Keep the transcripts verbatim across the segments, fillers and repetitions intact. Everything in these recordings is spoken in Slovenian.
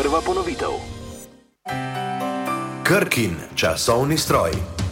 prva ponovitev. Krkin časovni stroj.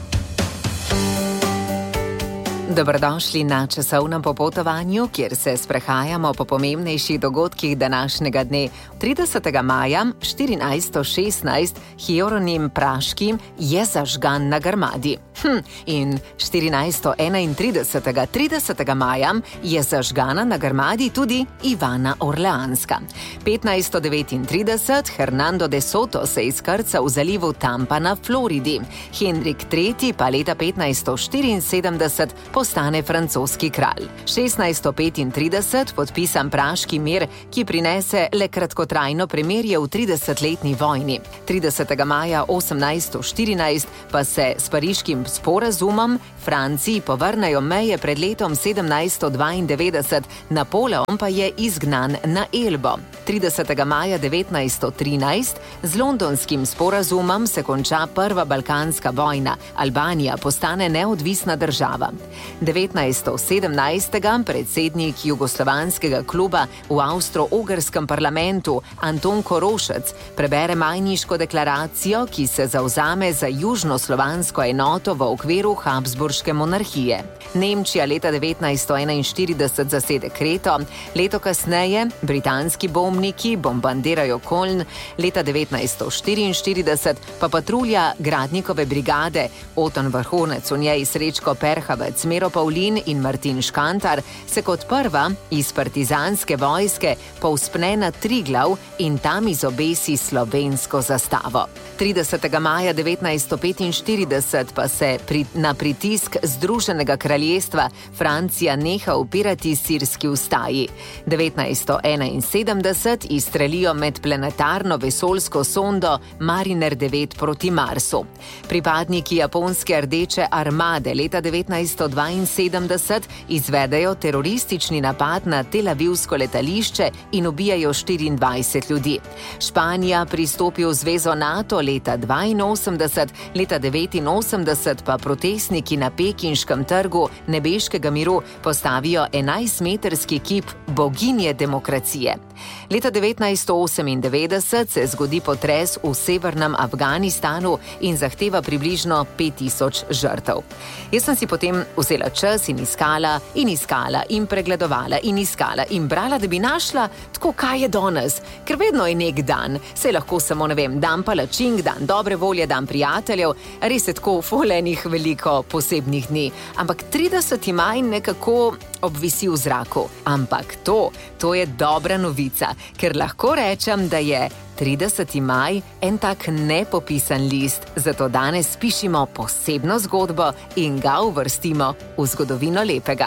Dobrodošli na časovnem popotovanju, kjer se sprehajamo po pomembnejših dogodkih današnjega dne. tridesetega maja štirinajststo šestnajst Hieronim Praški je zažgan na Grmadi. Hm, in štirinajststo enaintridesetega tridesetega maja je zažgana na Grmadi tudi Ivana Orleanska. petnajststo devetintrideset Hernando de Soto se izkrca v zalivu Tampa na Floridi. Henrik tretji pa leta petnajststo štiriinsedemdeset postane francoski kralj. šestnajststo petintrideset podpisan Praški mir, ki prinese le kratkotrajno premirje v tridesetletni vojni. tridesetega maja osemnajststo štirinajst pa se s pariškim sporazumom Franciji povrnejo meje pred letom sedemnajststo dvaindevetdeset, Napoleon pa je izgnan na Elbo. tridesetega maja devetnajststo trinajst z londonskim sporazumom se konča prva balkanska vojna. Albanija postane neodvisna država. devetnajststo sedemnajst predsednik Jugoslovanskega kluba v avstro-ogrskem parlamentu Anton Korošec prebere Majniško deklaracijo, ki se zavzame za južnoslovansko enoto v okviru Habsburške monarhije. Nemčija leta devetnajststo enainštirideset zasede Kreto, leto kasneje britanski bombniki bombardirajo Koln, leta devetnajststo štiriinštirideset pa patrulja Gradnikove brigade, Oton Vrhunec, v njej Srečko Perhavec, Mero Pavlin in Martin Škantar se kot prva iz partizanske vojske povzpne na Triglav in tam izobesi slovensko zastavo. tridesetega maja devetnajststo petinštirideset pa se pri, na pritisk Združenega kraljestva Francija neha upirati sirski ustaji. devetnajststo enainsedemdeset izstrelijo medplanetarno vesoljsko sondo Mariner devet proti Marsu. Pripadniki japonske rdeče armade leta devetnajststo dvainsedemdeset izvedejo teroristični napad na telavivsko letališče in ubijajo štiriindvajset ljudi. Španija pristopi v zvezo NATO leta dvainosemdeset, leta devetinosemdeset pa protestniki na pekinškem trgu nebeškega miru postavijo enajstmetrski kip boginje demokracije. Leta devetnajststo osemindevetdeset se zgodi potres v severnem Afganistanu in zahteva približno pet tisoč žrtev. Jaz sem si potem vzela čas in iskala in iskala in pregledovala in iskala in brala, da bi našla tako, kaj je danes, ker vedno je nek dan, se lahko samo, ne vem, dan palačink, dan dobre volje, dan prijateljev, res je tako folenih veliko posebnih dni, ampak trideseti maj nekako obvisi v zraku. Ampak to, to je dobra novica, ker lahko rečem, da je trideseti maj en tak nepopisan list, zato danes pišimo posebno zgodbo in ga uvrstimo v zgodovino lepega.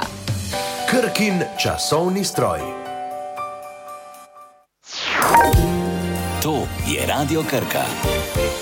Krkin časovni stroj. To je Radio Krka.